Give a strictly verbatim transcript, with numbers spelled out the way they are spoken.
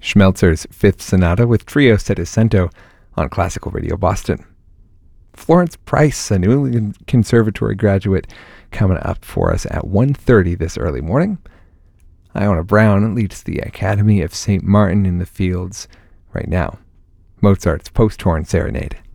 Schmelzer's Fifth Sonata with Trio Settecento on Classical Radio Boston. Florence Price, a New England Conservatory graduate, coming up for us at one thirty this early morning. Iona Brown leads the Academy of Saint Martin in the Fields right now. Mozart's Post-Horn Serenade.